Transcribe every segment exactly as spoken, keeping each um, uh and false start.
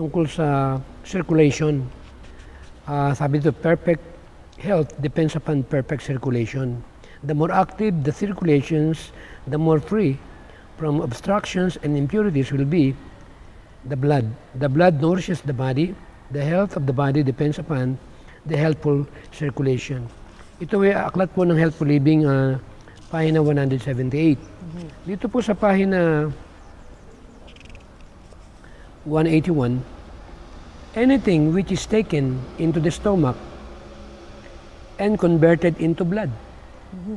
tungkol sa circulation. Uh, sabi dito, perfect health depends upon perfect circulation. The more active the circulations, the more free from obstructions and impurities will be the blood. The blood nourishes the body. The health of the body depends upon the healthful circulation. Ito ay aklat po ng Healthful Living, uh, pahina one seventy-eight. Mm-hmm. Dito po sa pahina one eighty-one, anything which is taken into the stomach and converted into blood mm-hmm.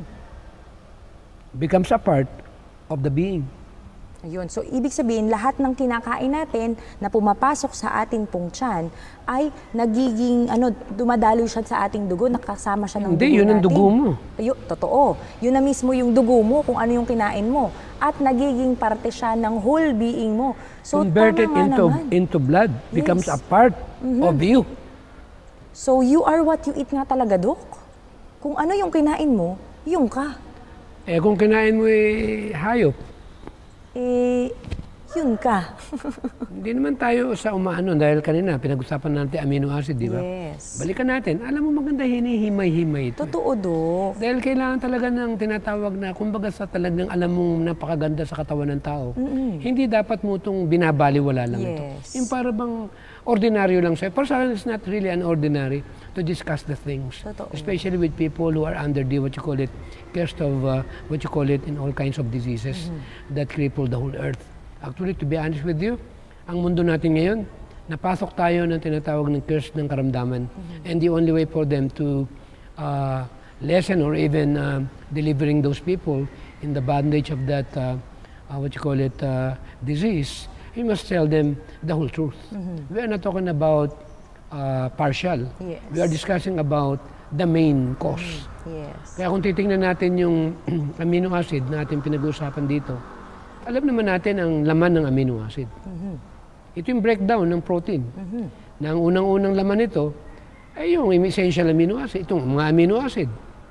becomes a part of the being. Ayun. So, ibig sabihin, lahat ng kinakain natin na pumapasok sa ating pong tiyan ay nagiging, ano, dumadaloy siya sa ating dugo, nakasama siya ng Hindi, dugo yun natin. ang dugo mo. Ayun, totoo. Yun na mismo yung dugo mo, kung ano yung kinain mo. At nagiging parte siya ng whole being mo. So, converted tama into, naman. into blood, becomes Yes. a part mm-hmm. of you. So, you are what you eat nga talaga, Dok. Kung ano yung kinain mo, yung ka. Eh, kung kinain mo eh, hayop, eh, yun ka. hindi naman tayo sa umaano dahil kanina pinag-usapan natin amino acid, di ba? Yes. Balikan natin. Alam mo maganda hinihimay-himay ito. Totoo, Dok. Dahil kailangan talaga ng tinatawag na, kumbaga sa talagang alam mong napakaganda sa katawan ng tao, mm-mm. hindi dapat mo itong binabaliwala lang yes. ito. Yung para bang ordinaryo lang sa'yo. Para sa akin, it's not really an ordinary to discuss the things. Totoo. Especially with people who are under the, what you call it, cursed of, uh, what you call it, in all kinds of diseases mm-hmm. that cripple the whole earth. Actually, to be honest with you, ang mundo natin ngayon, napasok tayo ng tinatawag ng curse ng karamdaman. Mm-hmm. And the only way for them to uh, lessen or even uh, delivering those people in the bondage of that, uh, uh, what you call it, uh, disease, you must tell them the whole truth. Mm-hmm. We are not talking about uh, partial. Yes. We are discussing about the main cause. Mm-hmm. Yes. Kaya kung titingnan natin yung amino acid na ating pinag-uusapan dito, alam naman natin ang laman ng amino acid. Mm-hmm. Ito yung breakdown ng protein. Mm-hmm. Na ang unang-unang laman nito ay yung essential amino acid, itong mga amino acid.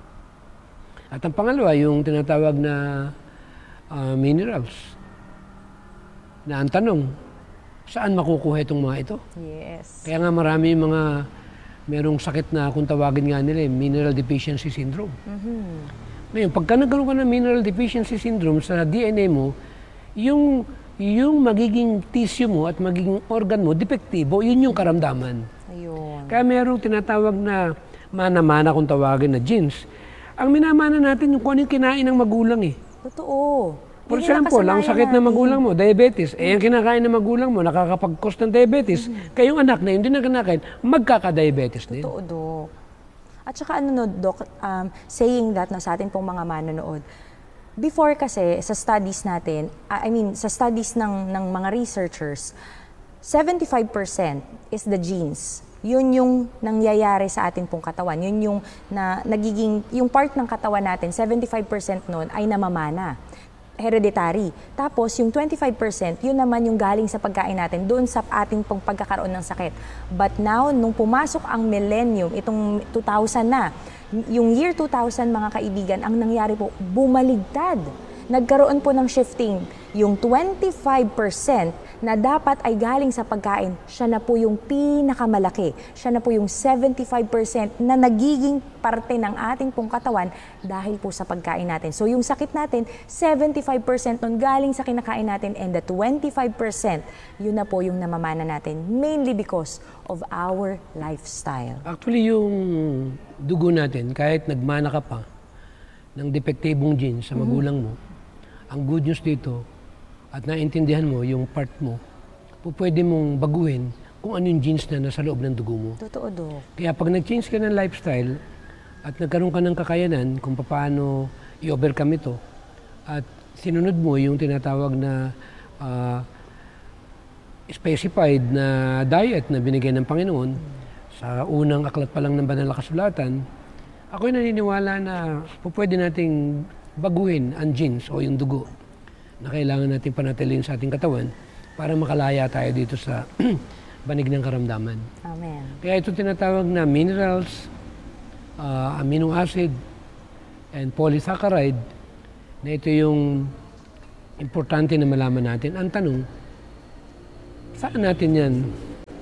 At ang pangalawa, yung tinatawag na uh, minerals. Na ang tanong, saan makukuha itong mga ito? Yes. Kaya nga marami yung mga merong sakit na kung tawagin nga nila, mineral deficiency syndrome. Mm-hmm. Ngayon, pagka nagkaroon ka ng mineral deficiency syndrome sa D N A mo, yung, yung magiging tissue mo at magiging organ mo, depektibo, yun yung karamdaman. Ayun. Kaya merong tinatawag na mana-mana kung tawagin na genes. Ang minamana natin yung kung ano yung kinain ng magulang eh. Totoo. For example, ang sakit ng magulang mo, diabetes, eh ang kinakain ng magulang mo, nakakapag-cause ng diabetes, mm-hmm. kayong anak na hindi na kinakain, magkaka-diabetes din. Totoo, Dok. At saka ano, no, Dok, um, saying that na sa atin pong mga manonood, before kasi sa studies natin, I mean, sa studies ng, ng mga researchers, seventy-five percent is the genes. Yun yung nangyayari sa atin pong katawan. Yun yung na, nagiging, yung part ng katawan natin, seventy-five percent nun ay namamana. Hereditary. Tapos, yung twenty-five percent, yun naman yung galing sa pagkain natin, doon sa ating pong pagkakaroon ng sakit. But now, nung pumasok ang millennium, itong two thousand na, yung year two thousand, mga kaibigan, ang nangyari po, bumaligtad. Nagkaroon po ng shifting. Yung twenty-five percent na dapat ay galing sa pagkain, siya na po yung pinakamalaki. Siya na po yung seventy-five percent na nagiging parte ng ating pong katawan dahil po sa pagkain natin. So yung sakit natin, seventy-five percent nun galing sa kinakain natin and the twenty-five percent, yun na po yung namamana natin. Mainly because of our lifestyle. Actually, yung dugo natin, kahit nagmana ka pa ng depektibong genes sa magulang mo, mm-hmm. ang good news dito, at naintindihan mo yung part mo, po pwede mong baguhin kung ano yung genes na nasa loob ng dugo mo. Totoo, Dok. Kaya pag nag-change ka ng lifestyle at nagkaroon ka ng kakayanan kung paano i-overcome ito at sinunod mo yung tinatawag na uh, specified na diet na binigay ng Panginoon hmm. sa unang aklat pa lang ng Banal na Kasulatan, ako'y naniniwala na po pwede nating baguhin ang genes o yung dugo na kailangan natin panatilin sa ating katawan para makalaya tayo dito sa banig ng karamdaman. Amen. Kaya ito tinatawag na minerals, uh, amino acid, and polysaccharide, na ito yung importante na malaman natin. Ang tanong, saan natin yan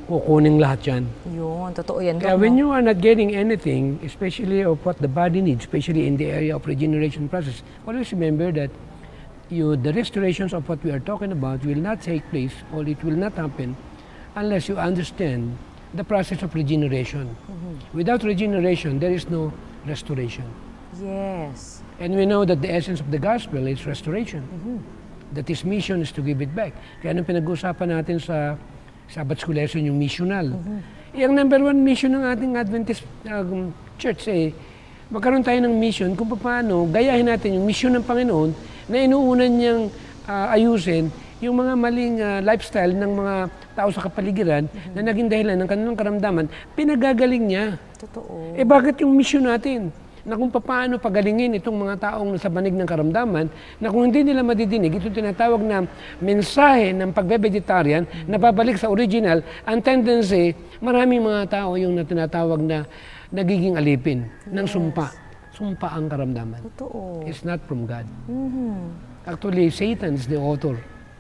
kukunin lahat yan. Yun, totoo yan. Kaya Dok, when no? you are not getting anything, especially of what the body needs, especially in the area of regeneration process, always remember that you, the restorations of what we are talking about will not take place, or it will not happen unless you understand the process of regeneration. Mm-hmm. Without regeneration, there is no restoration. Yes. And we know that the essence of the gospel is restoration. Mm-hmm. That His mission is to give it back. Kaya nung pinag-uusapan natin sa Sabbath School lesson, yung missional. Mm-hmm. Yung number one mission ng ating Adventist um, Church, eh, magkaroon tayo ng mission kung paano gayahin natin yung mission ng Panginoon na inuunan niyang uh, ayusin yung mga maling uh, lifestyle ng mga tao sa kapaligiran mm-hmm. na naging dahilan ng kanilang karamdaman, pinagagaling niya. Totoo. Eh bakit yung mission natin? Na kung paano pagalingin itong mga taong nasa banig ng karamdaman, na kung hindi nila madidinig, ito tinatawag na mensahe ng pagbe-vegetarian mm-hmm. na babalik sa original, ang tendency, maraming mga tao yung na tinatawag na nagiging alipin yes. ng sumpa. Sumpa ang karamdaman. Totoo. It's not from God. Mm-hmm. Actually, Satan is the author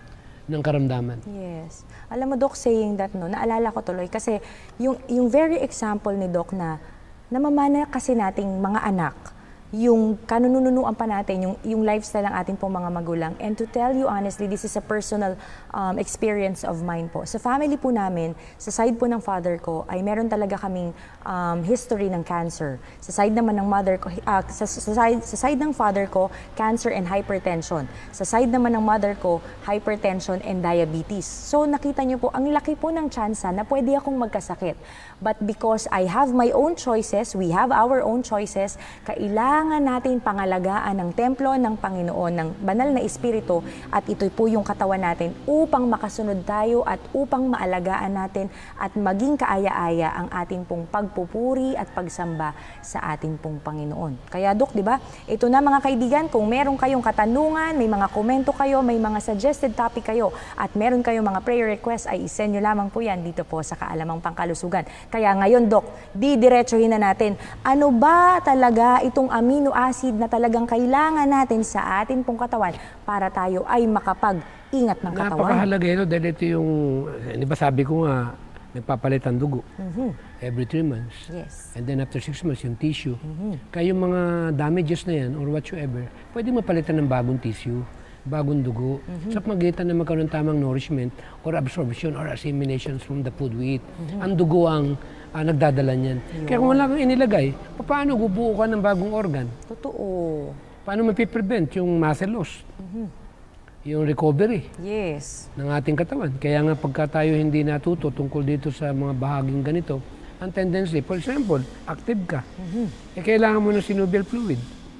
ng karamdaman. Yes. Alam mo, Doc, saying that, no, naalala ko tuloy kasi yung, yung very example ni Doc na namamana kasi nating mga anak, yung kanununuan pa natin, yung, yung lifestyle ng ating pong mga magulang. And to tell you honestly, this is a personal um, experience of mine po. Sa family po namin, sa side po ng father ko, ay meron talaga kaming um, history ng cancer. Sa side naman ng mother ko, uh, sa, sa, side, sa side ng father ko, cancer and hypertension. Sa side naman ng mother ko, hypertension and diabetes. So nakita niyo po, ang laki po ng tsansa na pwede akong magkasakit. But because I have my own choices, we have our own choices, kailangan kailangan natin pangalagaan ng templo ng Panginoon, ng banal na Espiritu, at ito po yung katawan natin upang makasunod tayo at upang maalagaan natin at maging kaaya-aya ang ating pong pagpupuri at pagsamba sa ating pong Panginoon. Kaya Dok, di ba? Ito na mga kaibigan, kung meron kayong katanungan, may mga komento kayo, may mga suggested topic kayo, at meron kayong mga prayer request, ay isend nyo lamang po yan dito po sa Kaalamang Pangkalusugan. Kaya ngayon, Dok, didiretsuhin na natin, ano ba talaga itong amino acid na talagang kailangan natin sa atin pong katawan para tayo ay makapag-ingat ng katawan. Napakahalaga ito dahil ito yung, di ba sabi ko nga, nagpapalit ang dugo mm-hmm. every three months. Yes. And then after six months, yung tissue. Mm-hmm. Kaya yung mga damages na yan or whatsoever, pwede mapalitan ng bagong tissue, bagong dugo, mm-hmm. sa pagitan na magkaroon ng tamang nourishment or absorption or assimilation from the food we eat. Mm-hmm. Ang dugo ang Ah, nagdadala niyan. Yun. Kaya kung wala kang inilagay, paano bubuo ka ng bagong organ? Totoo. Paano mapiprevent yung muscle loss? Mm-hmm. Yung recovery yes. ng ating katawan. Kaya nga pagka tayo hindi natuto tungkol dito sa mga bahaging ganito, ang tendency, for example, active ka. Mm-hmm. Eh kailangan mo ng synovial fluid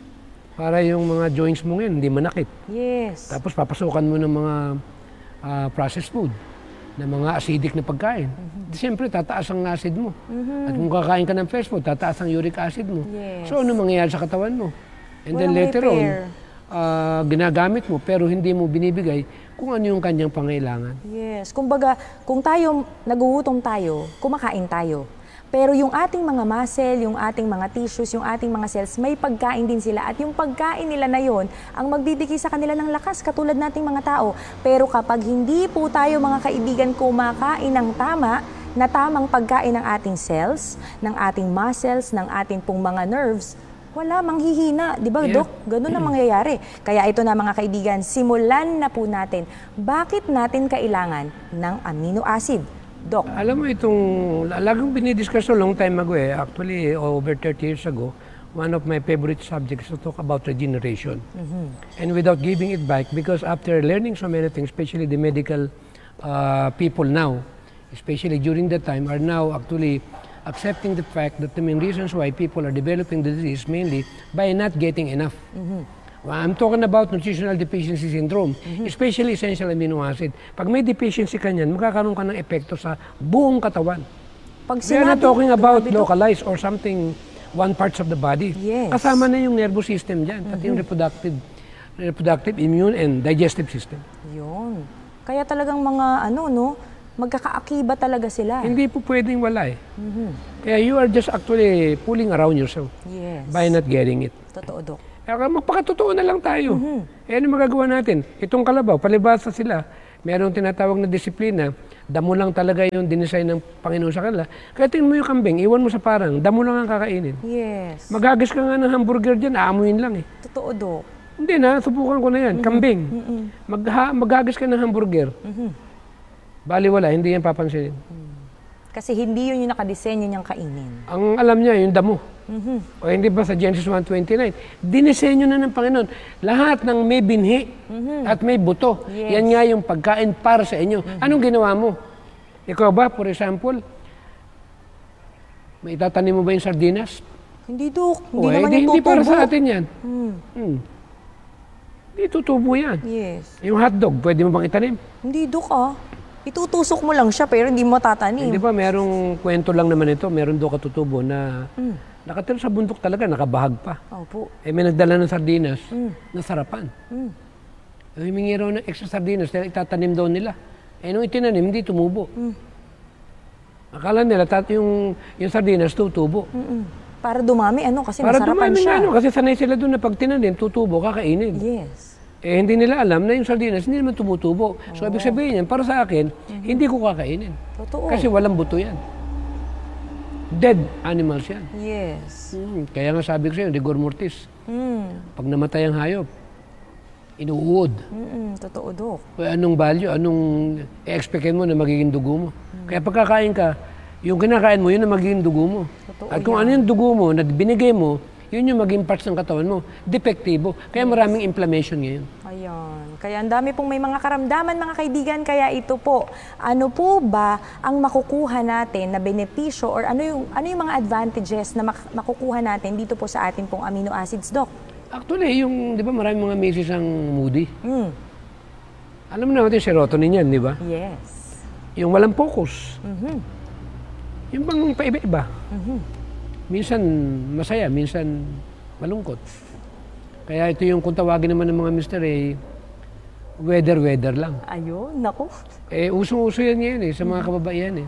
para yung mga joints mo ngayon hindi manakit. Yes. Tapos papasukan mo ng mga uh, processed food, na mga acidic na pagkain. Mm-hmm. Siyempre, tataas ang acid mo. Mm-hmm. At kung kakain ka ng fresh food, tataas ang uric acid mo. Yes. So, ano mangyayari sa katawan mo? And Walang then later on, repair. uh, ginagamit mo, pero hindi mo binibigay kung ano yung kanyang pangailangan. Yes. Kumbaga, kung tayo, nagugutom tayo, kumakain tayo. Pero yung ating mga muscle, yung ating mga tissues, yung ating mga cells, may pagkain din sila. At yung pagkain nila na yon ang magbibigay sa kanila ng lakas, katulad nating mga tao. Pero kapag hindi po tayo mga kaibigan kumakain ng tama, na tamang pagkain ng ating cells, ng ating muscles, ng ating pong mga nerves, wala, manghihina. Di ba, yeah. Dok? Ganun ang mangyayari. Kaya ito na mga kaibigan, simulan na po natin. Bakit natin kailangan ng amino acid? Doc. Alam mo itong, laging binidiscuss a long time ago eh, actually over thirty years ago, one of my favorite subjects to talk about regeneration. Mm-hmm. And without giving it back, because after learning so many things, especially the medical uh, people now, especially during that time, are now actually accepting the fact that the main reasons why people are developing the disease mainly by not getting enough. Mm-hmm. I'm talking about nutritional deficiency syndrome, mm-hmm. especially essential amino acid. Pag may deficiency ka niyan, magkakaroon ka ng epekto sa buong katawan. Pag we are not talking about localized or something, one parts of the body. Yes. Kasama na yung nervous system dyan, mm-hmm. pati yung reproductive, reproductive, immune, and digestive system. Yun. Kaya talagang mga ano, no, magkakaakiba talaga sila. Hindi po pwedeng wala eh. Mm-hmm. Kaya you are just actually fooling around yourself yes. by not getting it. Totoo, Dok. Kaya magpakatotoo na lang tayo. Mm-hmm. Eh, ano magagawa natin? Itong kalabaw, palibasa sila. Merong tinatawag na disiplina Damo lang talaga yung dinesign ng Panginoon sa kanila. Kaya tingnan mo yung kambing, iwan mo sa parang, damo lang ang kakainin. Yes. Magagis ka nga ng hamburger dyan, aamuin lang eh. Totoo, Dok. Hindi na, subukan ko na yan. Kambing. Mm-mm. Magha, magagis ka ng hamburger. Mhm. Bali wala, hindi yan papansinin. Kasi hindi yun yung nakadesenyo niyang kainin. Ang alam niya, yung damo. Mhm. O hindi ba sa Genesis one twenty-nine, dinisenyo na ng Panginoon. Lahat ng may binhi at may buto. Yes. Yan nga yung pagkain para sa inyo. Anong ginawa mo? Ikaw ba, for example, may itatanim mo ba yung sardinas? Hindi, Dok. Hindi O, eh, naman di- yung hindi para tutubo. sa atin yan. Hmm. Hmm. Hindi tutubo yan. Yes. Yung hotdog, pwede mo bang itanim? Hindi, Dok, ah. Itutusok mo lang siya pero hindi mo matatanim. Hindi ba, merong kwento lang naman ito, meron doon katutubo na nakatira sa bundok talaga, nakabahag pa. Opo. Eh, may nagdala ng sardinas, Mm. nasarapan. Mm. Eh, humingi raw ng extra sardinas, dahil itatanim daw nila. Eh, nung itinanim, hindi tumubo. Mm. Akala nila, tat yung, yung sardinas tutubo. Mm-mm. Para dumami, ano, kasi Para masarapan dumami siya. nga, ano, kasi sanay sila doon na pag tinanim, tutubo, kakainin. Yes. Eh, hindi nila alam na yung sardinas, hindi naman tumutubo. So, ibig sabihin yan, para sa akin, hindi ko kakainin. Totoo. Kasi walang buto yan. Dead animals yan. Yes. Hmm, kaya nga sabi ko sa'yo, rigor mortis. Mm. Pag namatay ang hayop, inuud. Mm-mm. Totoo, Dok. Kaya anong value, anong i-expectin mo na magiging dugo mo. Kaya pagkakain ka, yung kinakain mo, yun ang magiging dugo mo. Totoo At kung yan. ano yung dugo mo na binigay mo, yun yung maging parts ng katawan mo. Depektibo. Kaya maraming inflammation ngayon. Ayan. Kaya ang dami pong may mga karamdaman, mga kaibigan. Kaya ito po, ano po ba ang makukuha natin na benepisyo or ano yung, ano yung mga advantages na mak- makukuha natin dito po sa atin pong amino acids, Doc? Actually, yung, di ba maraming mga misis ang moody? Mm. Alam mo natin serotonin yan, di ba? Yes. Yung walang focus. Mhm. Yung bang paiba-iba. Mhm. Minsan masaya, minsan malungkot. Kaya ito yung kung tawagin naman ng mga mister eh, weather-weather lang. Ayun, naku. Eh, usong-uso yan ngayon eh, sa mga kababaihan eh.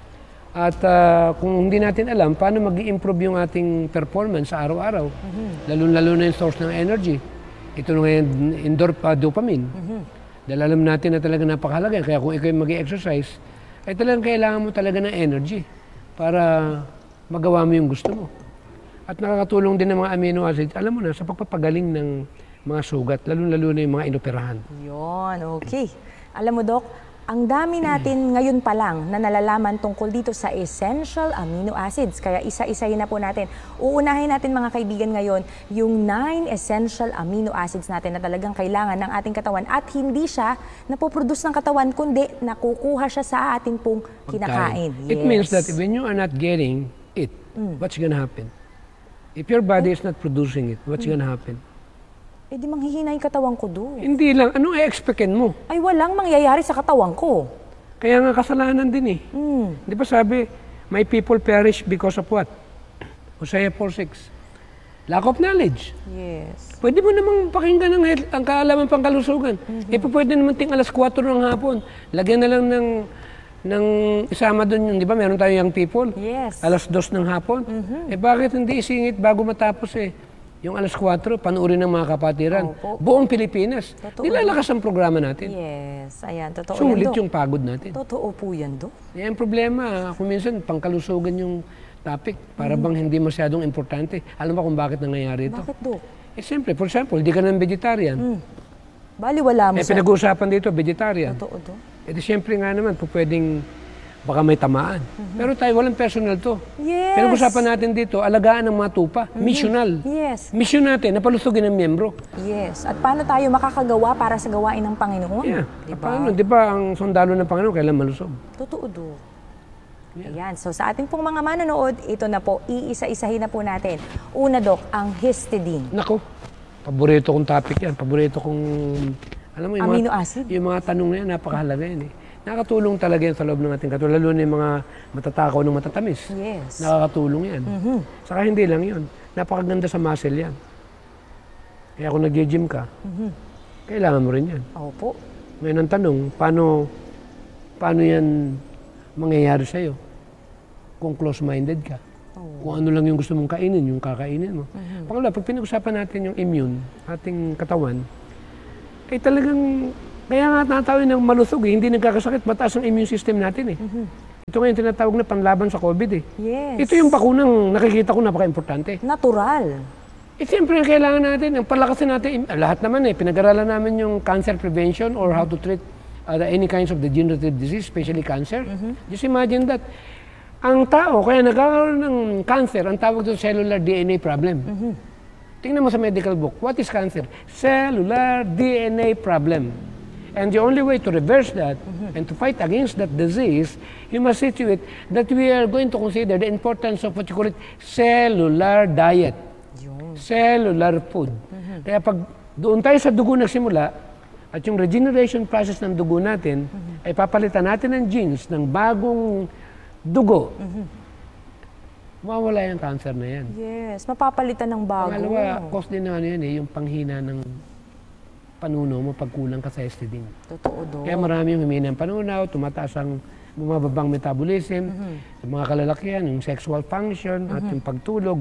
At ah, kung hindi natin alam, paano mag-i-improve yung ating performance sa araw-araw, lalo-lalo na yung source ng energy. Ito na ngayon, indoor pa dopamine. Dahil alam natin na talaga napakahalaga. Kaya kung ikaw mag-i-exercise, ay talagang kailangan mo talaga ng energy para magawa mo yung gusto mo. At nakakatulong din ng mga amino acids, alam mo na, sa pagpapagaling ng mga sugat, lalo-lalo na yung mga inoperahan. Yun, okay. Alam mo, Doc, ang dami natin ngayon pa lang na nalalaman tungkol dito sa essential amino acids. Kaya isa-isahin na po natin. Uunahin natin mga kaibigan ngayon yung nine essential amino acids natin na talagang kailangan ng ating katawan at hindi siya napoproduce ng katawan kundi nakukuha siya sa ating pong kinakain. It means that when you are not getting it, what's gonna happen? If your body is not producing it, what's gonna happen? Eh di manghihina yung katawan ko doon. Hindi lang, ano i-expectin mo? Ay walang mangyayari sa katawan ko. Kaya nga kasalanan din eh. Mm. Di ba sabi, my people perish because of what? Hosea four six. Lack of knowledge. Yes. Pwede mo namang pakinggan ang, ang kaalaman pang kalusugan. Mm-hmm. E pa pwede naman ting alas kwatro ng hapon. Lagyan na lang ng, ng isama doon yung, di ba meron tayo young people? Yes. Alas dos ng hapon. Mhm. Eh bakit hindi isingit bago matapos eh? Yung alas kwatro, panuorin ng mga kapatiran. Opo. Buong Pilipinas. Totoo. Nilalakas ang programa natin. Yes. Ayan, totoo yan, Sulit Dok. yung pagod natin. Totoo po yan, Dok. Yan ang problema. Kung minsan, pangkalusugan yung topic. Para bang hindi masyadong importante. Alam mo kung bakit nangyayari ito? Bakit, Dok? Eh siyempre, for example, di ka ng vegetarian. Mm. Bali, wala mo Eh sa... pinag-uusapan dito, vegetarian. Totoo, Dok. Eh di siyempre nga naman, po pwedeng baka may tamaan. Pero tayo, walang personal to. Yes. Pinag-usapan natin dito, alagaan ng mga tupa. Missional. Yes. Mission natin, napalusugin ng miyembro. Yes. At paano tayo makakagawa para sa gawain ng Panginoon? Yeah. Diba? Paano? Di ba ang sundalo ng Panginoon kailan malusog? Totoo, Dok. Ayan. So sa ating pong mga manonood, ito na po, iisa-isahin na po natin. Una, Dok, ang histidine. Nako, paborito kong topic yan. Paborito kong, alam mo, yung Amino mga, acid. yung mga tanong na yan, napakahalaga yan eh. Nakakatulong talaga yan sa loob ng ating katawan, lalo na yung mga matatakaw ng matatamis. Yes. Nakakatulong yan. Mhm. Saka hindi lang yun. Napakaganda sa muscle yan. Kaya kung nag-gym ka, Mhm. kailangan mo rin yan. Opo. Ngayon ang tanong, paano, paano yan mangyayari sa'yo? Kung close-minded ka. Oh. Kung ano lang yung gusto mong kainin, yung kakainin mo. Pangalawa, pag pinag-usapan natin yung immune, ating katawan, ay talagang Kaya nga natawin ng malusog eh, hindi nagkakasakit, mataas ang immune system natin eh. Mm-hmm. Ito nga yung tinatawag na panlaban sa COVID eh. Yes. Ito yung bakunang nakikita ko napaka-importante. Natural. Eh, siyempre, kailangan natin, ang palakasin natin, lahat naman eh, pinag-aralan namin yung cancer prevention or how to treat uh, any kinds of degenerative disease, especially cancer. Mm-hmm. Just imagine that. Ang tao, kaya nagkakaroon ng cancer, ang tawag doon cellular D N A problem. Mm-hmm. Tingnan mo sa medical book, what is cancer? Cellular D N A problem. And the only way to reverse that mm-hmm. and to fight against that disease, you must see to it that we are going to consider the importance of what you call it, cellular diet. Yun. Cellular food. Mm-hmm. Kaya pag doon tayo sa dugo nagsimula, at yung regeneration process ng dugo natin, mm-hmm. ay papalitan natin ng genes ng bagong dugo, mm-hmm. mawawala yung cancer na yan. Yes, mapapalitan ng bago. Pangalawa, cause din na ano yan eh, yung panghina ng panunaw mo pag kulang ka sa histidine. Totoo do. Kaya marami yung humina ng panunaw, tumataas ang bumababang metabolism, mm-hmm. yung mga kalalakihan, yung sexual function, mm-hmm. at yung pagtulog,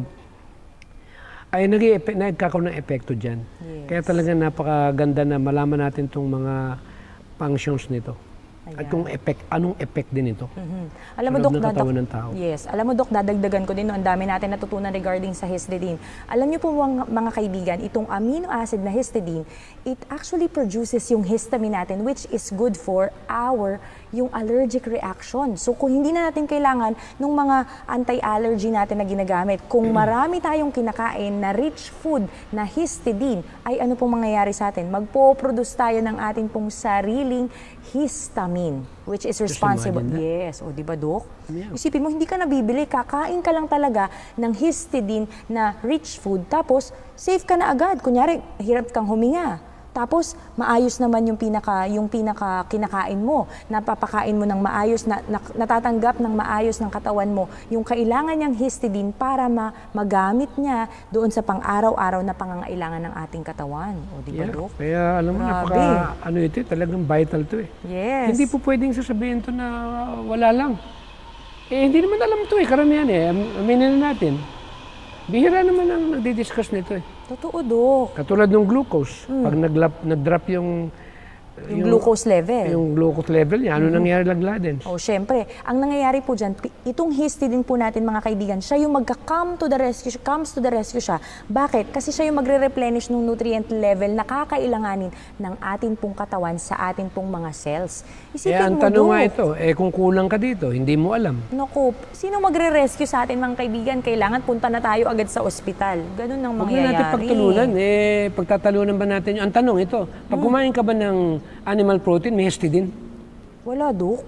ay nagkakaroon ng epekto dyan. Yes. Kaya talaga napakaganda na malaman natin itong mga functions nito. Ayan. At kung effect, anong effect din ito? Mm-hmm. Alam mo, Dok, dadag- ng tao. Yes. Alam mo, Dok, dadagdagan ko din, no, ang dami natin natutunan regarding sa histidine. Alam niyo po mga, mga kaibigan, itong amino acid na histidine, it actually produces yung histamine natin, which is good for our yung allergic reaction. So kung hindi na natin kailangan ng mga anti-allergy natin na ginagamit, kung marami tayong kinakain na rich food na histidine, ay ano pong mangyayari sa atin? Magpo-produce tayo ng ating pong sariling histamine, which is responsible. Yes, o di ba, Dok? Yeah. Isipin mo, hindi ka nabibili, kakain ka lang talaga ng histidine na rich food, tapos safe ka na agad. Kunyari, hirap kang huminga. Tapos, maayos naman yung pinaka, yung pinaka kinakain mo. Napapakain mo ng maayos, na, na, natatanggap ng maayos ng katawan mo yung kailangan niyang histidine para ma, magamit niya doon sa pang-araw-araw na pangangailangan ng ating katawan. O, di ba, yeah, Dok? Kaya, alam mo, napaka, ano ito, talagang vital to eh. Yes. Hindi po pwedeng sasabihin to na wala lang. Eh, hindi naman alam to eh, karamihan eh. Aminin na natin. Bihira naman ang nagdi-discuss nito eh. Totoo, Dok. Katulad ng glucose. Mm. Pag nag-drop yung, yung... Yung glucose level. Yung glucose level niya, ano mm-hmm. nangyari lagladen? Oh, syempre. Ang nangyayari po dyan, itong histidine po natin, mga kaibigan, siya yung magka-come to the rescue, comes to the rescue siya. Bakit? Kasi siya yung magre-replenish ng nutrient level na kakailanganin ng ating pong katawan sa ating pong mga cells. Isipin eh, ang mo, tanong Dok, nga ito, eh kung kulang ka dito, hindi mo alam. Naku, sino magre-rescue sa atin, mga kaibigan? Kailangan punta na tayo agad sa ospital. Ganun ang mangyayari. Huwag na natin pagtulunan. Eh, pagtatalunan ba natin? Ang tanong ito, pag hmm. kumain ka ba ng animal protein, may histidine? Wala, Dok.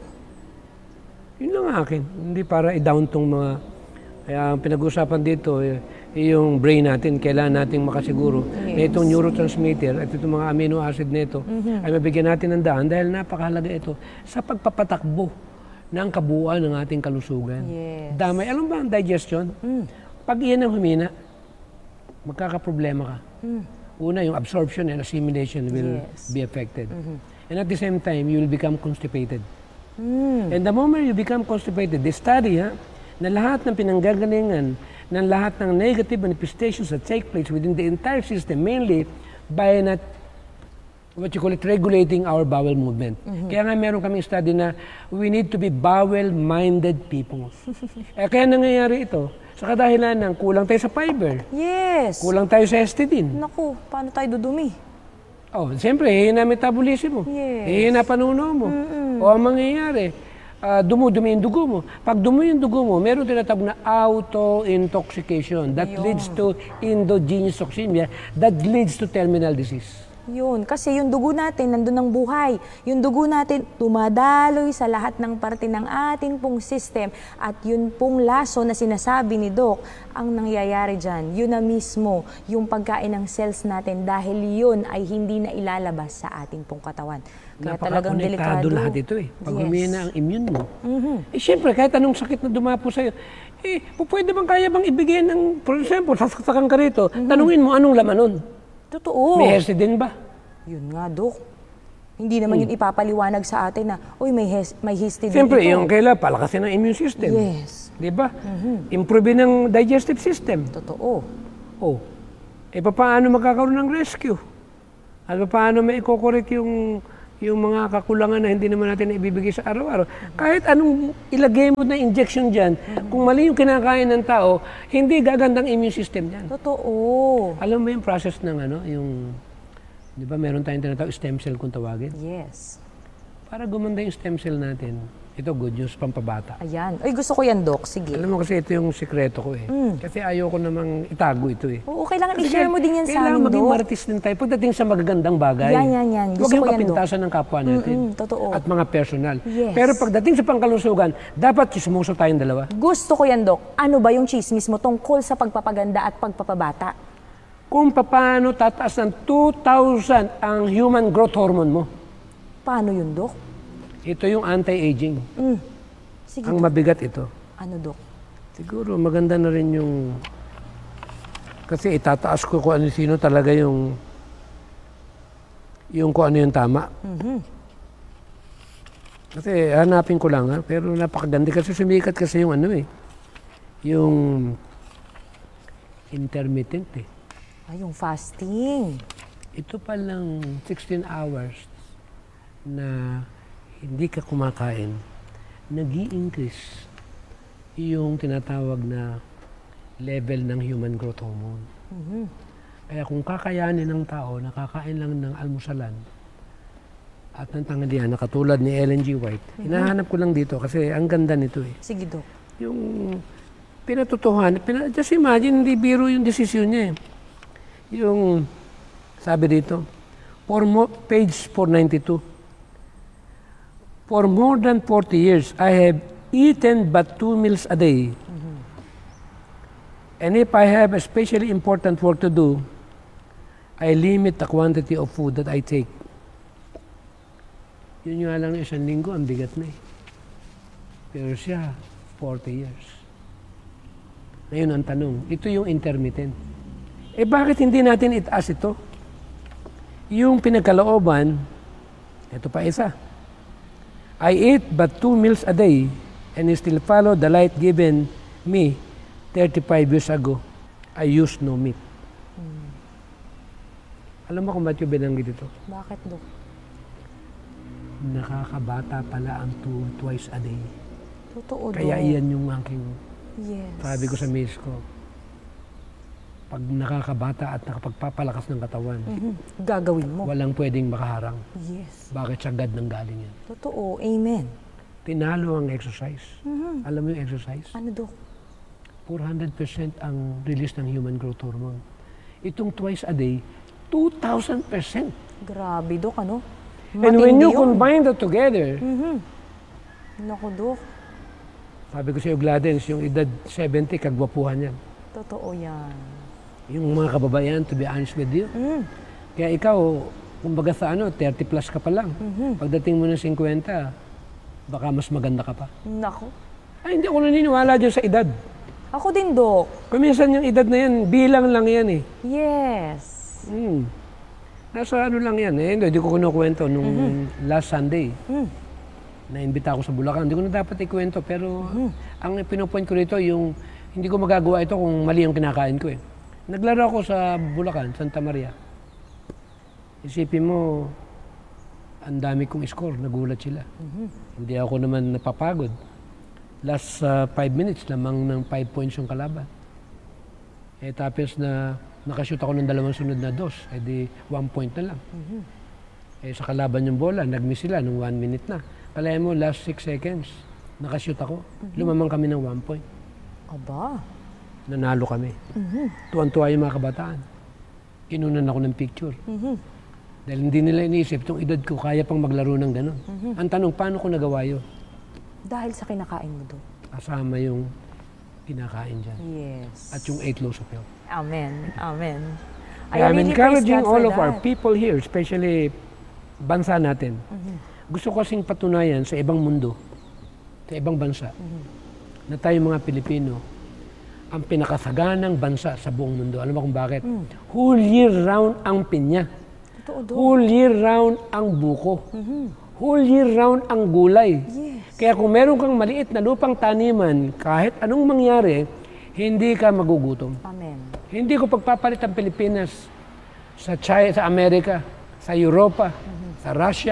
Yun lang akin. Hindi para i-down tong mga... Kaya ang pinag-usapan dito, eh, yung brain natin, kailangan nating makasiguro yes. na itong neurotransmitter at itong mga amino acid nito mm-hmm. ay mabigyan natin ng daan dahil napakahalaga ito sa pagpapatakbo ng kabuuan ng ating kalusugan. Yes. Damay. Alam ba ang digestion? Mm. Pag iyan ang humina, magkakaproblema ka. Mm. Una, yung absorption and assimilation will yes. be affected. Mm-hmm. And at the same time, you will become constipated. Mm. And the moment you become constipated, they study ha, na lahat ng pinanggagalingan ng lahat ng negative manifestations that take place within the entire system, mainly by not, what you call it, regulating our bowel movement. Mm-hmm. Kaya nga meron kaming study na we need to be bowel-minded people. eh, kaya nangyayari ito, sa kadahilan ng kulang tayo sa fiber. Yes. Kulang tayo sa histidine. Naku, paano tayo dudumi? Oh, siyempre, hihina metabolism mo. Yes. Hihina panunaw mo. Mm-mm. O ang mangyayari, Uh, dumudumi yung dugo mo. Pag dumi yung dugo mo, meron tinatawag na auto-intoxication that Yun. leads to endogenous toxemia that leads to terminal disease. Yun, kasi yung dugo natin nandun ng buhay. Yung dugo natin tumadaloy sa lahat ng parte ng ating pong system at yun pong laso na sinasabi ni Doc, ang nangyayari dyan, yun na mismo yung pagkain ng cells natin dahil yun ay hindi na ilalabas sa ating pong katawan. Kaya talagang delikado. Lahat ito eh. Pag yes. humina ang immune mo. Mm-hmm. Eh siyempre, kahit anong sakit na dumapo sa'yo, eh, pwede bang kaya bang ibigay ng, for example, sasaksakan ka rito, mm-hmm. tanungin mo anong laman nun? Totoo. May histidine ba? Yun nga, Dok. Hindi naman hmm. yun ipapaliwanag sa atin na, uy, may, hes- may histidine siyempre, ito. yung kailangan palakasin ng immune system. Yes. Di ba? Mm-hmm. Improve ng digestive system. Totoo. Oh. Eh, paano magkakaroon ng rescue? At paano may i-correct yung yung mga kakulangan na hindi naman natin ibibigay sa araw-araw. Kahit anong ilagay mo na injection dyan, kung mali yung kinakain ng tao, hindi gagandang immune system yan. Totoo. Alam mo yung process ng ano, yung, di ba meron tayong tinatawag stem cell kung tawagin? Yes. Para gumanda yung stem cell natin, ito good news, pampabata. Ayan. Ay, gusto ko yan, Doc. Sige. Alam mo kasi ito yung sikreto ko eh. Mm. Kasi ayoko namang itago ito eh. Oo, kailangan Kasi i-share mo din yan sa kailangan amin, maging Doc. marites din tayo pagdating sa magagandang bagay. Yan, yan, yan. Huwag Gusto yung ko yan, Doc. kapintasan ng kapwa natin. Mm-mm, totoo. At mga personal. Yes. Pero pagdating sa pangkalusugan, dapat chismoso tayong dalawa. Gusto ko yan, Doc. Ano ba yung chismis mo tungkol sa pagpapaganda at pagpapabata? Kung paano tataas ng two thousand ang human growth hormone mo. Paano yun, Doc? Ito yung anti-aging. Mm. Sige, Ang Doc. mabigat ito. Ano, Doc? Siguro maganda na rin yung... Kasi itataas ko kung ano sino talaga yung... Yung kung ano yung tama. Mhm. Kasi hanapin ko lang ha. Pero napakaganda kasi sumikat kasi yung ano eh. Yung... Intermittent eh. Ay, yung fasting. Ito pa lang sixteen hours na hindi ka kumakain, nag-i-increase yung tinatawag na level ng human growth hormone. Mhm. Kaya kung kakayanin ng tao, nakakain lang ng almusalan at ng tanghalian, na katulad ni Ellen G. White, hinahanap ko lang dito kasi ang ganda nito eh. Sige, Doc. Yung pinatutuhan, pina, just imagine, hindi biro yung desisyon niya eh. Yung, sabi dito, for mo, page four ninety-two, for more than forty years, I have eaten but two meals a day. Mm-hmm. And if I have especially important work to do, I limit the quantity of food that I take. Yun nga lang na isang linggo, ang bigat na eh. Pero siya, forty years. Ngayon ang tanong, ito yung intermittent. Eh bakit hindi natin itaas ito? Yung pinagkalooban, ito pa isa. I eat but two meals a day and still follow the light given me thirty-five years ago. I use no meat. Hmm. Alam mo kung ba't yung binanggit ito? Bakit, Doc? Nakakabata pala ang two, twice a day. Totoo, Doc. Kaya iyan yung aking, Yes. sabi ko sa miss ko, pag nakakabata at nakapagpapalakas ng katawan, Mhm. Gagawin mo. walang pwedeng makaharang. Yes. Bakit sagad ng galing yan? Totoo. Amen. Tinalo ang exercise. Mhm. Alam mo yung exercise? Ano, Doc? four hundred percent ang release ng human growth hormone. Itong twice a day, two thousand percent. Grabe, Doc, ano? And when you yun. combine that together, Mhm. Naku, Doc. sabi ko sa iyo, Gladys, yung edad seventy, kagwapuhan yan. Totoo yan. Yung mga kababayan, to be honest with you. Mm. Kaya ikaw, kumbaga sa ano, thirty plus ka pa lang. Mhm. Pagdating mo ng fifty, baka mas maganda ka pa. Naku. Ay, hindi ako naniniwala dyan sa edad. Ako din, Doc. Kuminsan yung edad na yan, bilang lang yan eh. Yes. Hmm. Nasa ano lang yan eh. Hindi, hindi ko kinukwento nung Mhm. last Sunday. Mm. Naimbita ako sa Bulacan. Hindi ko na dapat ikwento, pero Mhm. ang pinupoint ko rito, yung hindi ko magagawa ito kung mali yung kinakain ko eh. Naglaro ako sa Bulacan, Santa Maria. Isipin mo, ang dami kong score, nagulat sila. Mhm. Hindi ako naman napapagod. Last uh, five minutes, lamang ng five points yung kalaban. Eh tapos na nakashoot ako ng dalawang sunod na dos, eh di one point na lang. Mhm. Eh sa kalaban yung bola, nag-miss sila nung one minute na. Kalayan mo, last six seconds, nakashoot ako. Lumamang kami ng one point. Aba. Nanalo kami. Mhm. Tuwan-tuwa yung mga kabataan. Kinunan ako ng picture. Mhm. Dahil hindi nila iniisip, itong edad ko, kaya pang maglaro ng gano'n. Mhm. Ang tanong, paano ko nagawa yun? Dahil sa kinakain mo, Doc. Kasama yung kinakain dyan. Yes. At yung eight loaves of health. Amen. Amen. I Kaya I'm really praise encouraging God for all of our that. people here, especially bansa natin. Mhm. Gusto ko kasing patunayan sa ibang mundo, sa ibang bansa, Mhm. na tayo mga Pilipino, ang pinakasaganang bansa sa buong mundo. Alam mo kung bakit? Mm. Whole year round ang pinya. Totoo, Doc. Whole year round ang buko. Mhm. Whole year round ang gulay. Yes. Kaya kung meron kang maliit na lupang taniman, kahit anong mangyari, hindi ka magugutom. Amen. Hindi ko pagpapalit ang Pilipinas sa China, sa Amerika, sa Europa, sa Russia,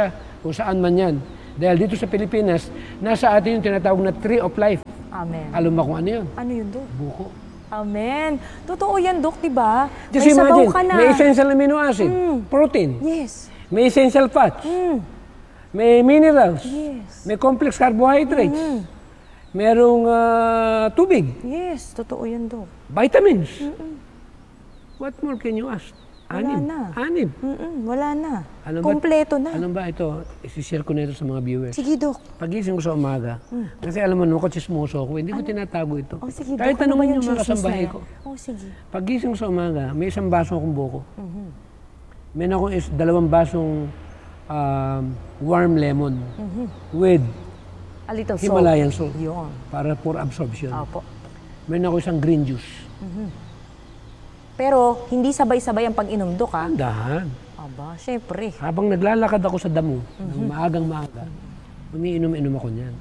kung saan man yan. Dahil dito sa Pilipinas, nasa atin yung tinatawag na tree of life. Amen. Alam mo kung ano yun? Ano yun, Dok? Buko. Amen. Totoo yan, Dok, diba? Just May sabaw imagine, ka na. may essential amino acid, protein, Yes. may essential fats, Mm. may minerals, Yes. may complex carbohydrates, merong ah, tubig, Yes, totoo yan, Dok. vitamins. What more can you ask? Wala Anib. na. Anib. Mm-mm, wala na. Ano ba- Kompleto na. Ano ba ito? Isishare ko na ito sa mga viewers. Sige, Dok. Pagising ko sa umaga, kasi alam mo naman ko, chismoso ako, hindi ko tinatago ito. Oh, sige, Kahit Dok. Ano ba tanongin yung yung mga chismis na kasambahay yan? ko. Oh, sige. Pagising ko sa umaga, may isang baso akong buko. Meron akong is, dalawang basong um, warm lemon with A little salt. Himalayan salt Yun. para for absorption. Opo. Meron ako isang green juice. Pero, hindi sabay-sabay ang pag-inom, Dok, ha? Dahan. Aba, syempre. Habang naglalakad ako sa damo, ng maagang maaga, umiinom-inom ako niyan.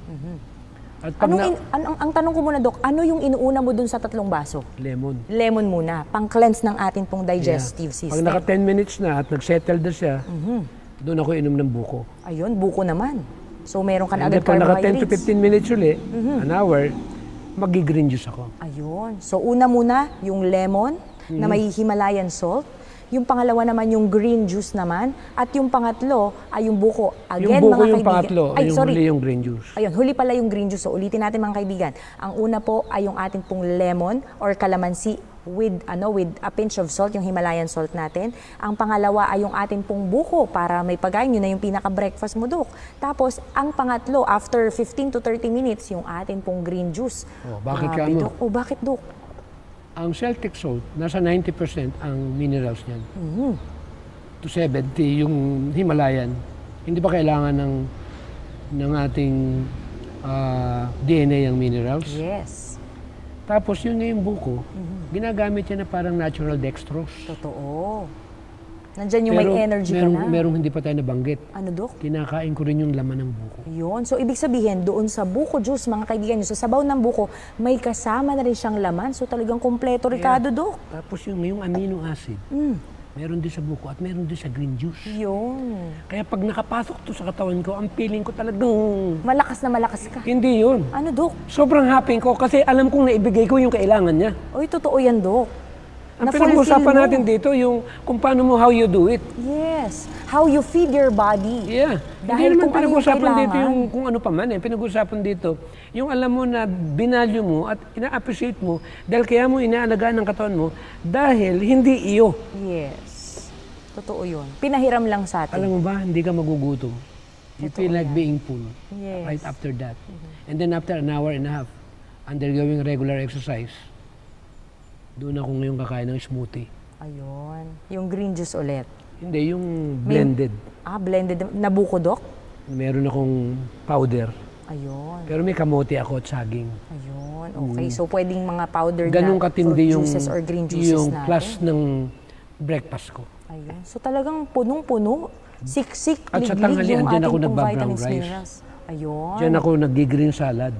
At pag Anong na, in, an- ang, ang tanong ko muna, Dok, ano yung inuuna mo dun sa tatlong baso? lemon. Lemon muna, pang-cleanse ng atin pong digestive Pag system. naka ten minutes na at nag-settle na siya, doon ako inom ng buko. Ayun, buko naman. So, meron ka na And then agad pag naka ten to carbohydrates. fifteen minutes uli, an hour, magi-green juice ako. Ayun. So, una muna, yung lemon na may Himalayan salt. Yung pangalawa naman, yung green juice naman. At yung pangatlo ay yung buko. Again, Yung buko mga yung kaibigan. pangatlo, Ay, yung sorry. huli yung green juice. Ayun, huli pala yung green juice. So, ulitin natin mga kaibigan. Ang una po ay yung ating pong lemon or calamansi with ano with a pinch of salt, yung Himalayan salt natin. Ang pangalawa ay yung ating pong buko para may pagkain, yun na yung pinaka-breakfast mo, Dok. Tapos, ang pangatlo, after fifteen to thirty minutes, yung ating pong green juice. Oh, bakit Grabe, ka mo? Dok. Oh, bakit, Dok? Ang Celtic salt, nasa ninety percent ang minerals niyan. To seventy yung Himalayan. Hindi ba kailangan ng ng ating ah, D N A ang minerals? Yes. Tapos yun nga yung buko, ginagamit niya na parang natural dextrose. Totoo. Nandyan yung may energy merong, ka na. merong hindi pa tayo nabanggit. Ano, Dok? Kinakain ko rin yung laman ng buko. Yun. So, ibig sabihin, doon sa buko juice, mga kaibigan nyo, sa sabaw ng buko, may kasama na rin siyang laman. So, talagang kompleto, Ricardo, Dok. Tapos yung, yung amino acid, meron din sa buko at meron din sa green juice. Yun. Kaya pag nakapasok to sa katawan ko, ang feeling ko talagang Malakas na malakas ka. hindi yun. Ano, Dok? Sobrang happy ko kasi alam kong naibigay ko yung kailangan niya. Oy, totoo yan, Dok. Ang Na-fulfill pinag-usapan mo. natin dito, yung kung paano mo, how you do it. Yes. How you feed your body. Yeah. Dahil Hindi naman kung ano yung pinag-usapan dito kailangan. yung kung ano pa man eh. Pinag-usapan dito, yung alam mo na binalyo mo at ina-appreciate mo dahil kaya mo inaalagaan ng katawan mo dahil hindi iyo. Yes. Totoo yun. Pinahiram lang sa atin. Alam mo ba, hindi ka magugutom. You Totoo feel like yan. being full Yes. right after that. And then after an hour and a half, undergoing regular exercise, doon ako ngayon kakain ng smoothie. Ayun. Yung green juice ulit. Hindi, yung blended. Ah, blended. Na buko, Dok? Meron akong powder. Ayun. Pero may kamote ako at saging. Ayun. Okay. So, pwedeng mga powder Ganun na katindi fruit yung, juices or green juices yung natin. plus ng breakfast ko. Ayun. So, talagang punong-puno. Siksik, At sa liglig tanghalian, yung dyan ating ako pong nagba-brown vitamins, rice. minerals. Ayun. Diyan ako nag-green salad.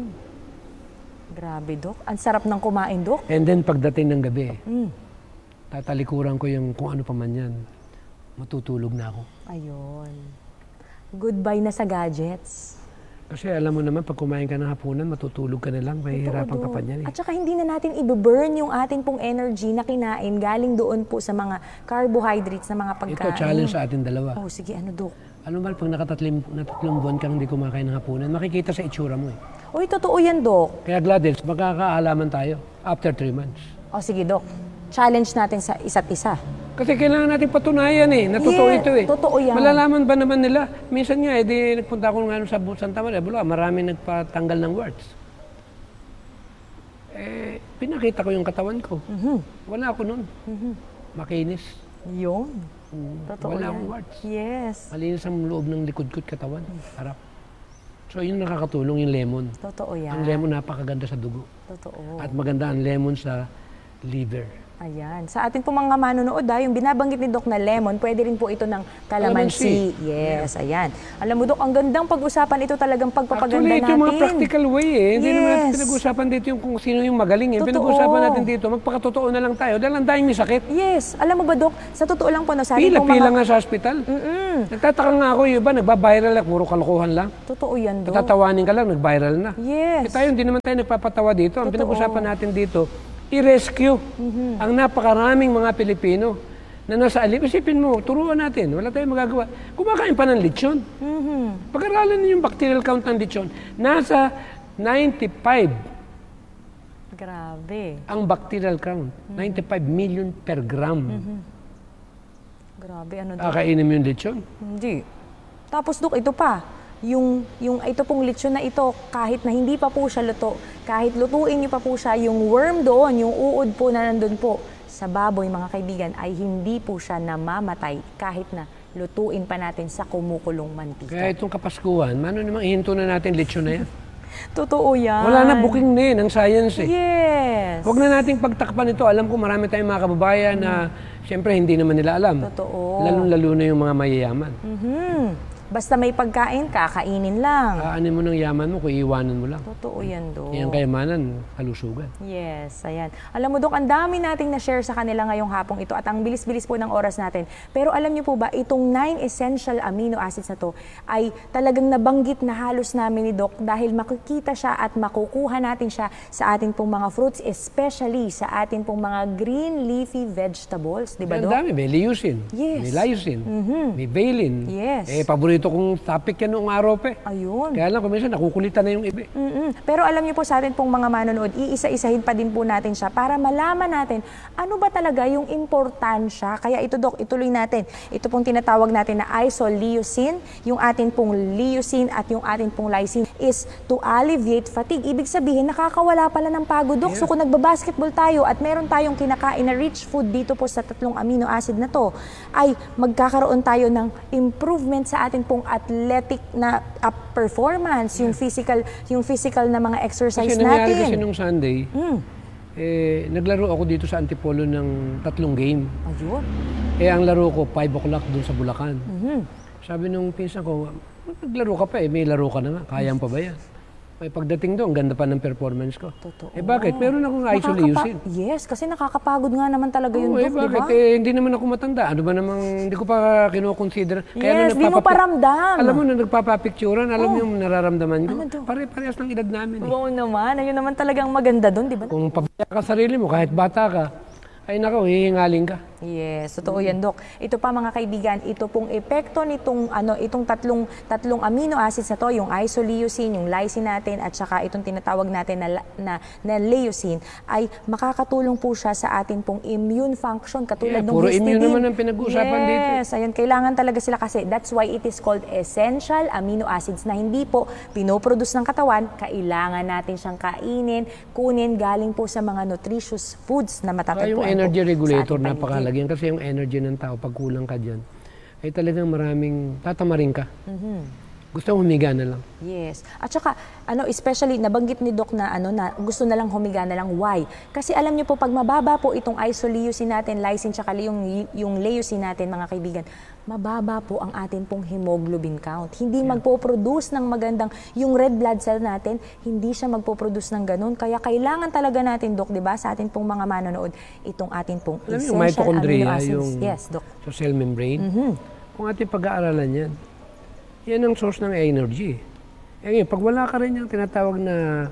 Grabe, Dok. Ang sarap ng kumain, Dok. And then pagdating ng gabi, Mm. tatalikuran ko yung kung ano pa man yan. Matutulog na ako. Ayun. Goodbye na sa gadgets. Kasi alam mo naman, pag kumain ka ng hapunan, matutulog ka na lang. Mahihirapan ka Totoo, pa Dok. niyan eh. At saka hindi na natin i-burn yung ating pong energy na kinain galing doon po sa mga carbohydrates na mga pagkain. Ito, challenge sa ating dalawa. Oh, sige, ano, Dok? Ano ba, pag nakatatlong, natatlong buwan kang hindi kumakain ng hapunan, makikita sa itsura mo eh. Uy, totoo yan, Dok. Kaya Gladys, magkakaalaman tayo after three months. O, sige, Dok. Challenge natin sa isa't isa. Kasi kailangan natin patunayan eh, na totoo Yeah, ito eh. totoo yan. Malalaman ba naman nila? Minsan nga, edi nagpunta ako nga sa Santa Maria, Bulacan, marami nagpatanggal ng warts. Eh, pinakita ko yung katawan ko. Wala ako nun. Makinis. Yun. Totoo Wala yan. akong warts. Yes. Malinis ang loob ng likod ko't katawan. Harap. So, yun nakakatulong yung lemon. Totoo yan. Ang lemon napakaganda sa dugo. Totoo. At maganda ang lemon sa liver. Ayan. Sa atin po mga manonood, ah, yung binabanggit ni Doc na lemon, pwede rin po ito ng calamansi. Yes, yeah. Ayan. Alam mo, Doc, ang gandang pag-usapan ito talagang pagpapaganda Actually, ito natin. yung mga practical way eh. Hindi yes. naman natin pinag-usapan dito yung kung sino yung magaling eh. Pinag-usapan natin dito, magpakatotoo na lang tayo dahil ang daming may sakit. Yes. Alam mo ba, Doc, sa totoo lang po, no, sa atin Pila, pong pila mga... nga sa hospital. Mm-mm. Nagtataka nga ako, yung iba, nagbabiral lang, puro kalokohan lang. Totoo yan, Doc. Natatawanin ka lang, nagviral na. Yes. E tayo, hindi naman tayo nagpapatawa dito. Ang Totoo. pinag-usapan natin dito, i-rescue mm-hmm. ang napakaraming mga Pilipino na nasa alip. Isipin mo, turuan natin, wala tayong magagawa. Kumakain pa ng lechon. Mm-hmm. Pag-aralan niyo yung bacterial count ng lechon. Nasa ninety-five. Grabe. Ang bacterial count. Mm-hmm. ninety-five million per gram. Mm-hmm. Grabe, ano daw? Kakainin mo yung lechon? Hindi. Tapos, Dok, ito pa. Yung, yung ito pong lechon na ito, kahit na hindi pa po siya luto, kahit lutuin niyo pa po siya, yung worm doon, yung uod po na nandun po sa baboy, mga kaibigan, ay hindi po siya namamatay kahit na lutuin pa natin sa kumukulong mantika. Kaya itong Kapaskuhan, mano namang ihinto na natin lechon na yan? Totoo yan. Wala na, booking na yun, ang science eh. Yes. Huwag na nating pagtakpan ito. Alam ko marami tayong mga kababayan mm. na siyempre hindi naman nila alam. Totoo. Lalong-lalo na yung mga mayayaman. Mm-hmm. Basta may pagkain, kakainin lang. Aanin mo ng yaman mo kung iiwanan mo lang. Totoo yan, Dok. Yan kayamanan, kalusugan. Yes, ayan. Alam mo, Dok, ang dami nating na-share sa kanila ngayong hapong ito at ang bilis-bilis po ng oras natin. Pero alam niyo po ba, itong nine essential amino acids na to ay talagang nabanggit na halos namin ni Doc dahil makikita siya at makukuha natin siya sa ating pong mga fruits, especially sa ating pong mga green leafy vegetables. Di ba, Doc? Ang dami. May leucine, yes. may lysine, mm-hmm. may valine. Yes. Eh, paborito ito kong topic yan noong araw pa. Ayun. Kaya lang, kung minsan nakukulitan na yung iba. Mm-mm. Pero alam niyo po sa atin pong mga manonood, iisa-isahin pa din po natin siya para malaman natin ano ba talaga yung importansya. Kaya ito, Doc, ituloy natin. Ito pong tinatawag natin na isoleucine, yung atin pong leucine at yung atin pong lysine is to alleviate fatigue. Ibig sabihin, nakakawala pala ng pagod, Doc. Yeah. So kung nagbabasketball tayo at meron tayong kinakain na rich food dito po sa tatlong amino acid na to, ay magkakaroon tayo ng improvement sa atin pong athletic na uh, performance, yung physical yung physical na mga exercise kasi natin. Kasi nangyari kasi nung Sunday, mm. eh, naglaro ako dito sa Antipolo ng tatlong game. Ayun. Eh, ang laro ko, five o'clock dun sa Bulacan. Mm-hmm. Sabi nung pinsan ko, naglaro ka pa eh, may laro ka na nga, kayang pa ba yan? Ay, pagdating doon, ganda pa ng performance ko. Totoo. Eh bakit? Meron akong isoleucine. Yes, kasi nakakapagod nga naman talaga yun, oh, Doc, eh, bakit? Diba? Eh, hindi naman ako matanda. Ano ba namang, hindi ko pa kinoconsider. Yes, di mo pa ramdam. Alam mo, nung nagpapapicturean, alam mo oh. yung nararamdaman ko. Ano, pare-parehas ng edad namin. Eh. Oo naman, ayun naman talagang maganda doon, di ba? Kung pabaya ka sarili mo, kahit bata ka, ay nako, hihingaling ka. Yes, totoo yan, Doc. Ito pa mga kaibigan, ito pong epekto nitong ano, itong tatlong tatlong amino acids na to, yung isoleucine, yung lysine natin at saka itong tinatawag natin na na, na leucine ay makakatulong po siya sa atin pong immune function katulad yeah, ng puro histidine. Puro immune naman ang pinag-uusapan yes, dito. Yes, ayun, kailangan talaga sila kasi that's why it is called essential amino acids na hindi po pinoproduce ng katawan, kailangan natin siyang kainin, kunin galing po sa mga nutritious foods na matatagpuan. Yung energy regulator napakahalaga. Yan kasi yung energy ng tao, pag kulang ka dyan, ay talagang maraming tatamarin ka. Mm-hmm. Gusto mo humiga na lang. Yes. At saka, ano, especially, nabanggit ni Doc na, ano, na gusto na lang humiga na lang. Why? Kasi alam niyo po, pag mababa po itong isoleucine natin, lysine, tsaka yung, yung leucine natin, mga kaibigan, mababa po ang atin pong hemoglobin count. Hindi yeah. magpo-produce ng magandang, yung red blood cell natin, hindi siya magpo-produce ng ganun. Kaya kailangan talaga natin, Doc, di ba, sa atin pong mga manonood, itong atin pong alam essential yung mitochondria, amino acids. Yung yes, Doc. Sa cell membrane, mm-hmm. kung ating pag-aaralan yan, yan ang source ng energy. Eh ngayon, pag wala ka rin yung tinatawag na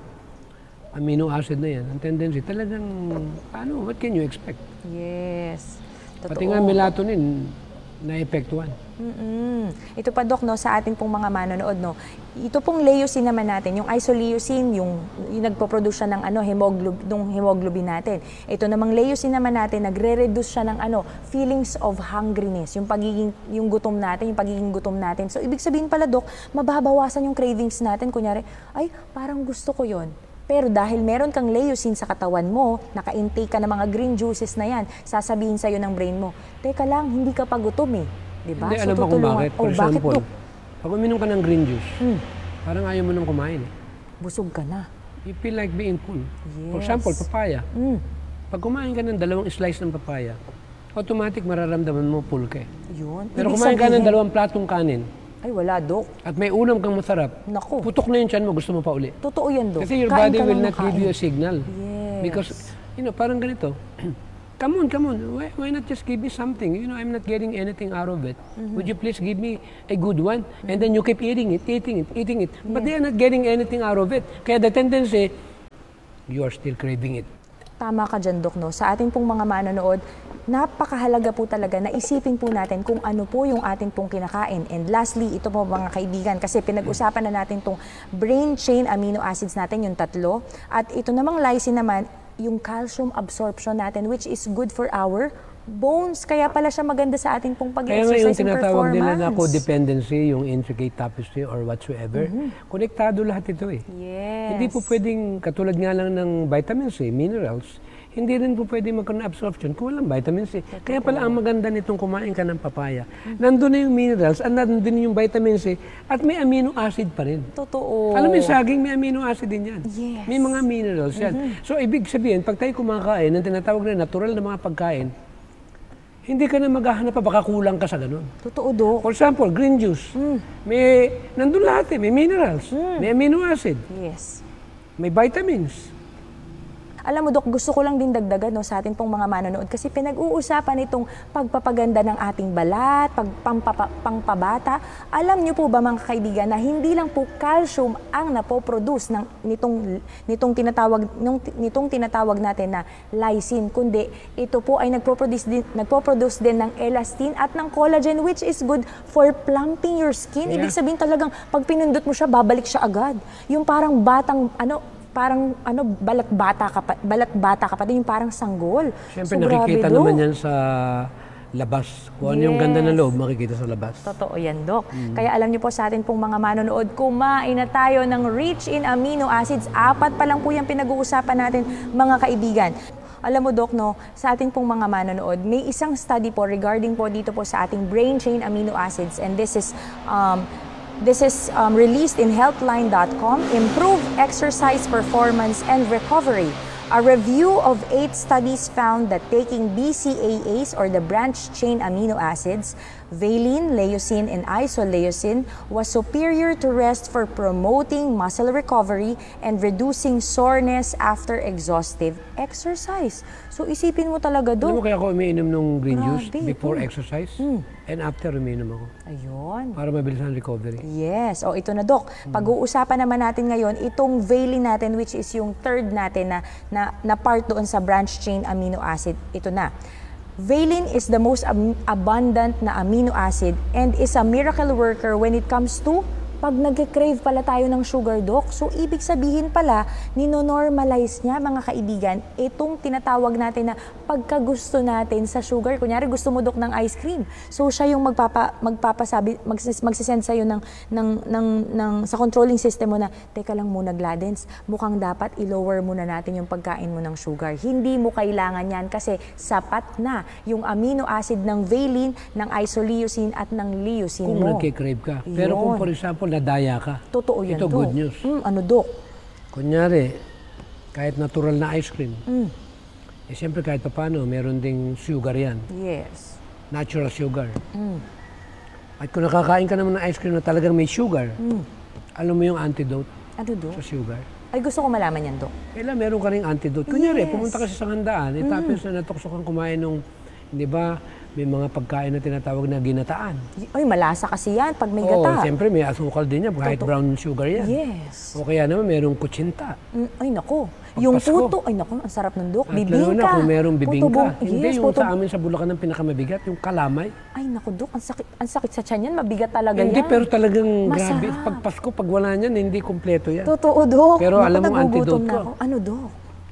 amino acid na yan, ang tendency, talagang, ano, what can you expect? Yes. Totoo. Pati nga melatonin, na-epektuhan. Mm-mm. Ito pa, Doc, no, sa ating pong mga manonood, no, ito pong leucine naman natin, yung isoleucine, yung, yung nagpo-produce siya ng ano, hemoglobin, ng hemoglobin natin. Ito namang leucine naman natin, nagre-reduce siya ng ano, feelings of hungriness, yung pagiging, yung gutom natin, yung pagiging gutom natin. So, ibig sabihin pala, Doc, mababawasan yung cravings natin. Kunyari, ay, parang gusto ko yon. Pero dahil meron kang leucine sa katawan mo, naka-intake ka ng mga green juices na yan, sasabihin sa'yo ng brain mo, teka lang, hindi ka pa gutom eh. Diba? Hindi, so, alam mo kung bakit. For oh, example, bakit, pag uminom ka ng green juice, hmm. parang ayaw mo nang kumain eh. Busog ka na. You feel like being full. Yes. For example, papaya. Mm. Pag kumain ka ng dalawang slice ng papaya, automatic mararamdaman mo pulke. Yun. Pero Ibig kumain ka ng sabihin- dalawang platong kanin, Ay, wala, Dok. at may ulam kang masarap, Naku. putok na yung tiyan mo, gusto mo pa uli. Totoo yan, Dok. Kasi your Kain body ka will lang not ng give you a kain. signal. Yes. Because, you know, parang ganito. Come on, come on. Why, why not just give me something? You know, I'm not getting anything out of it. Mm-hmm. Would you please give me a good one? And then you keep eating it, eating it, eating it. But they are not getting anything out of it. Kaya the tendency, you are still craving it. Tama ka dyan, Dok, no? Sa ating pong mga manonood, napakahalaga po talaga na isipin po natin kung ano po yung ating pong kinakain. And lastly, ito po mga kaibigan, kasi pinag-usapan na natin tong brain chain amino acids natin, yung tatlo. At ito namang lysine naman, yung calcium absorption natin, which is good for our bones. Kaya pala siya maganda sa ating pong Kaya nga yung pag-exercise and tinatawag nila na performance. codependency, yung intricate tapestry or whatsoever, konektado lahat ito eh. Yes. Hindi po pwedeng, katulad nga lang ng vitamins C, minerals, hindi rin po pwedeng magkaroon ng absorption kung walang vitamin C. Kaya pala ang maganda nitong kumain ka ng papaya. Nandun na yung minerals, at nandun din yung vitamin C, at may amino acid pa rin. Totoo. Alam mo yung saging, may amino acid din yan. Yes. May mga minerals yan. So, ibig sabihin, pag tayo kumakain ng tinatawag na natural na mga pagkain, hindi ka na maghahanap pa, baka kulang ka sa ganun. Totoo, Dok. For example, green juice. May, nandun lahat eh, may minerals, may amino acid, Yes. may vitamins. Alam mo, Dok, gusto ko lang din dagdagan no, sa ating pong mga manonood kasi pinag-uusapan itong pagpapaganda ng ating balat, pagpampapa, pangpabata. Alam niyo po ba mga kaibigan na hindi lang po calcium ang napoproduce ng nitong nitong tinatawag nung, nitong tinatawag natin na lysine, kundi ito po ay nagpo-produce din nagpo-produce din ng elastin at ng collagen, which is good for plumping your skin. Yeah. Ibig sabihin talagang pag pinindot mo siya, babalik siya agad. Yung parang batang ano parang ano balat bata ka pa, balat bata ka pa din, yung parang sanggol. Siyempre So, nakikita grabe, Dok. naman yan sa labas. Kung ano yung ganda ng loob, makikita sa labas. Totoo yan, Dok. Kaya alam niyo po sa atin pong mga manonood, kumain na tayo ng rich in amino acids. Apat pa lang po yung pinag-uusapan natin, mga kaibigan. Alam mo, Dok, no, sa ating pong mga manonood, may isang study po regarding po dito po sa ating brain chain amino acids, and this is um, This is um, released in healthline dot com, Improve Exercise Performance and Recovery. A review of eight studies found that taking B C A As, or the branched chain amino acids, valine, leucine, and isoleucine was superior to rest for promoting muscle recovery and reducing soreness after exhaustive exercise. So isipin mo talaga, Alam mo Dok. kaya ako umiinom ng green juice Grabe, before mm. exercise and after umiinom ako Ayun. para mabilis ang recovery. Yes. O ito na, Dok. Pag-uusapan naman natin ngayon itong valine natin, which is yung third natin na, na, na part doon sa branched chain amino acid. Ito na. Valine is the most ab- abundant na amino acid and is a miracle worker when it comes to pag nag-crave pala tayo ng sugar, Dok. So, ibig sabihin pala, nino-normalize niya, mga kaibigan, itong tinatawag natin na pagkagusto natin sa sugar. Kunyari, gusto mo, Dok, ng ice cream. So, siya yung magpapa, magpapasabi, magsis, magsisend sa'yo ng, ng, ng, ng, sa controlling system mo na, teka lang muna, Gladens, mukhang dapat i-lower muna natin yung pagkain mo ng sugar. Hindi mo kailangan yan kasi sapat na yung amino acid ng valine, ng isoleucine at ng leucine Kung mo. nagkikrave ka. Pero kung Yun. for example, nadaya ka. Totoo yan, Ito, Dok. good news. Mm, ano, Dok? Kunyari, kahit natural na ice cream, Mm. eh siyempre kahit pa paano, meron ding sugar yan. Yes. Natural sugar. Mm. At kung nakakain ka naman ng ice cream na talagang may sugar, Mm. alam mo yung antidote Ano, Dok? sa sugar? Ay, gusto ko malaman yan, Dok. Kailan meron ka ring antidote. Kunyari, Yes. pumunta ka sa handaan, eh, tapos na natokso kang kumain ng, di ba, may mga pagkain na tinatawag na ginataan. Ay, malasa kasi yan pag may Oo, gata. siyempre may asukal din yan, kahit Totoo. brown sugar yan. Yes. O kaya naman merong kutsinta. Mm, ay, nako. Pag Yung Pasko. puto, ay, nako, ang sarap ng, Dok. At lalo Bibingka. na kung merong bibingka. Puto, Hindi yes, yung puto. sa amin sa Bulacan ng pinakamabigat, yung kalamay. Ay, nako, Dok. Ang sakit, ang sakit sa tiyan yan. Mabigat talaga Hindi, yan. pero talagang Masarap. grabe. Pag Pasko, pag wala niyan, hindi kompleto yan. Totoo, Dok. Pero Naku, alam mo, nagugutom antidote na ko. ako. Ano, Dok?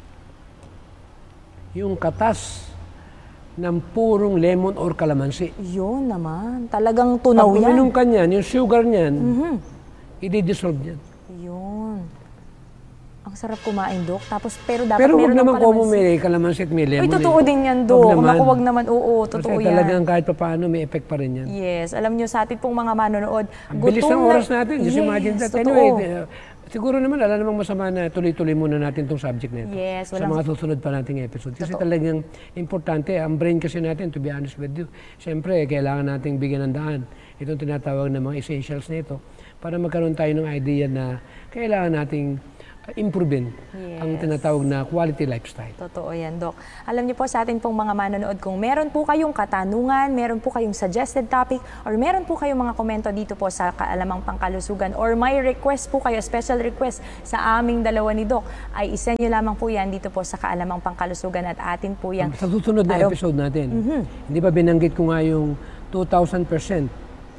Yung katas ng purong lemon or calamansi. Yun naman. Talagang Pag tunaw yan. uminom ka niyan, yung sugar niyan, Mhm. i-dissolve yan. Yun. Ang sarap kumain, Dok. Tapos, pero dapat Pero huwag meron ng naman kung kalamansi. may kalamansi at may lemon. Ay, totoo eh. din yan, Huwag Dok. naman. Naku, wag naman. Oo, totoo Kasi yan. talagang kahit pa paano, may effect pa rin yan. Yes. Alam nyo, sa atin pong mga manonood, Ang bilis ng gutom na- oras natin. Just Yes, imagine that. totoo. Anyway, uh, Siguro naman, wala namang masama na tuloy-tuloy muna natin itong subject na ito. Yes, sa walang- mga susunod pa nating episode. Kasi Totoo. talagang importante, ang brain kasi natin, to be honest with you, siyempre, kailangan nating bigyan ng daan itong tinatawag na mga essentials na ito para magkaroon tayo ng idea na kailangan nating uh, improvein Yes. ang tinatawag na quality lifestyle. Totoo yan, Doc. Alam niyo po sa atin pong mga manonood, kung meron po kayong katanungan, meron po kayong suggested topic, or meron po kayong mga komento dito po sa Kaalamang Pangkalusugan, or may request po kayo, special request sa aming dalawa ni Doc, ay isend niyo lamang po yan dito po sa Kaalamang Pangkalusugan at atin po yan. Sa susunod na Araw- episode natin, Mhm. hindi ba binanggit ko nga yung two thousand percent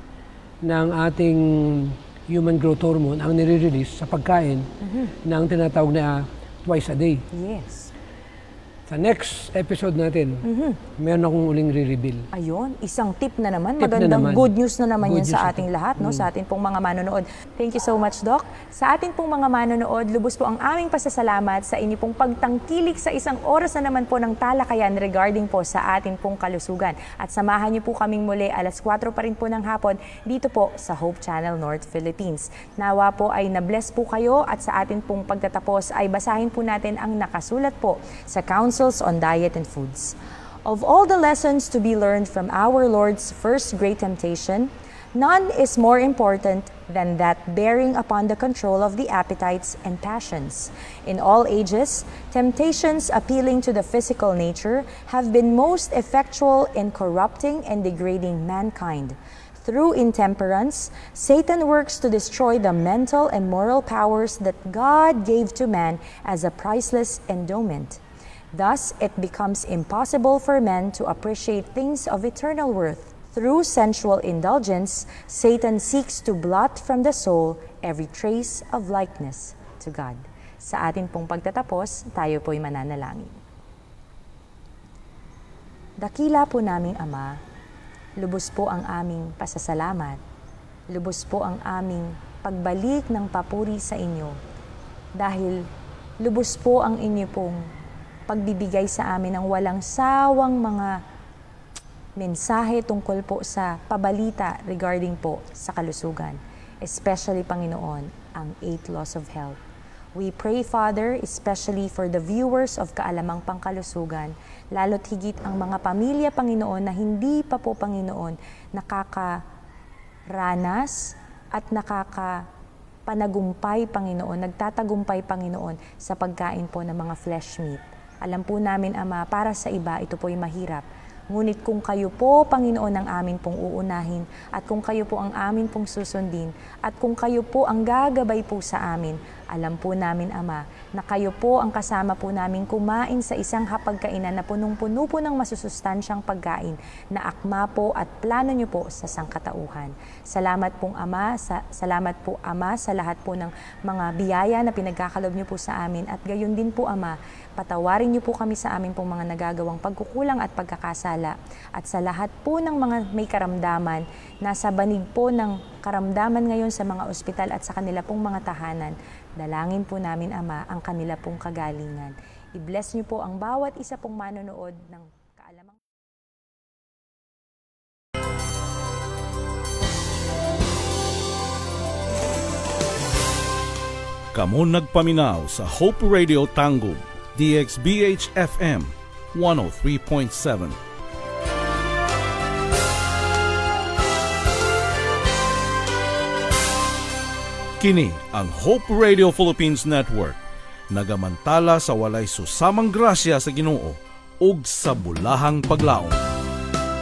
ng ating human growth hormone ang nire-release sa pagkain ng tinatawag na twice a day. Yes. Sa next episode natin, meron akong uling re-reveal. Ayun, isang tip na naman. Tip na Magandang naman. good news na naman yan Good sa news ito. ating lahat, no? Sa ating pong mga manonood. Thank you so much, Doc. Sa ating pong mga manonood, lubos po ang aming pasasalamat sa inyo pong pagtangkilik sa isang oras na naman po ng talakayan regarding po sa ating pong kalusugan. At samahan niyo po kaming muli alas kwatro pa rin po ng hapon dito po sa Hope Channel North Philippines. Nawa po ay na-bless po kayo at sa ating pong pagtatapos ay basahin po natin ang nakasulat po sa Councils on Diet and Foods. Of all the lessons to be learned from our Lord's first great temptation, none is more important than that bearing upon the control of the appetites and passions. In all ages, temptations appealing to the physical nature have been most effectual in corrupting and degrading mankind. Through intemperance, Satan works to destroy the mental and moral powers that God gave to man as a priceless endowment. Thus, it becomes impossible for men to appreciate things of eternal worth. Through sensual indulgence, Satan seeks to blot from the soul every trace of likeness to God. Sa atin pong pagtatapos, tayo po'y mananalangin. Dakila po naming Ama, lubos po ang aming pasasalamat, lubos po ang aming pagbalik ng papuri sa inyo, dahil lubos po ang inyo pong pagbibigay sa amin ng walang sawang mga mensahe tungkol po sa pabalita regarding po sa kalusugan. Especially, Panginoon, ang eight laws of health. We pray, Father, especially for the viewers of Kaalamang Pangkalusugan, lalo't higit ang mga pamilya, Panginoon, na hindi pa po, Panginoon, nakakaranas at nakakapanagumpay, Panginoon, nagtatagumpay, Panginoon, sa pagkain po ng mga flesh meat. Alam po namin, Ama, para sa iba, ito po'y mahirap. Ngunit kung kayo po, Panginoon, ang amin pong uunahin, at kung kayo po ang amin pong susundin, at kung kayo po ang gagabay po sa amin, alam po namin, Ama, na kayo po ang kasama po namin kumain sa isang hapagkainan na punong-puno po ng masusustansyang pagkain na akma po at plano niyo po sa sangkatauhan. Salamat pong Ama, sa, salamat po Ama sa lahat po ng mga biyaya na pinagkakalob niyo po sa amin at gayon din po Ama, patawarin niyo po kami sa amin pong mga nagagawang pagkukulang at pagkakasala at sa lahat po ng mga may karamdaman, nasa banig po ng karamdaman ngayon sa mga ospital at sa kanila pong mga tahanan. Dalangin po namin, Ama, ang kanila pong kagalingan. I-bless niyo po ang bawat isa pong manonood ng Kaalamang. Kamo nagpaminaw sa Hope Radio Tangub, D X B H F M one oh three point seven. Kini ang Hope Radio Philippines Network, nagamantala sa walay susamang grasya sa Ginoo ug sa bulahang paglaom.